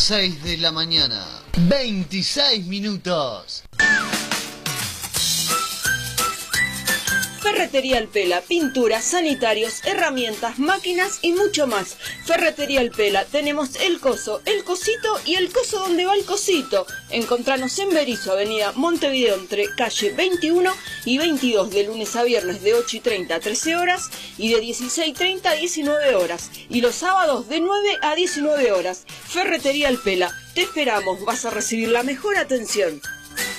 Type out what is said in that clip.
6 de la mañana, 26 minutos. Ferretería El Pela, pinturas, sanitarios, herramientas, máquinas y mucho más. Ferretería El Pela, tenemos el coso, el cosito y el coso donde va el cosito. Encontranos en Berisso, avenida Montevideo, entre calle 21 y 22, de lunes a viernes de 8:30 a 13 horas y de 16:30 a 19 horas. Y los sábados de 9 a 19 horas. Ferretería El Pela, te esperamos, vas a recibir la mejor atención.